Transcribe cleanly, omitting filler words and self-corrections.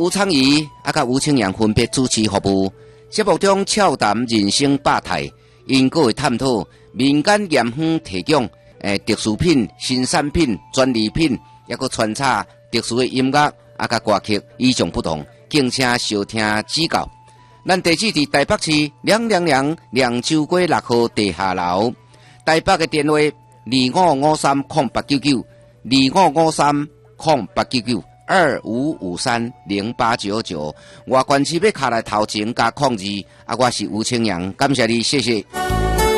吴昌仪甲吴清阳分别主持服务。节目中俏谈人生百态，因阁会探讨民间盐香提供特殊品、新产品、专利品，也阁穿插特殊的音乐甲歌曲，与众不同，敬请收听指教。咱地址伫台北市凉州街6號地下樓，台北嘅電話25530899，25530899，25530899，外縣市要卡來頭前加02，我是吳清陽，感謝你，謝謝。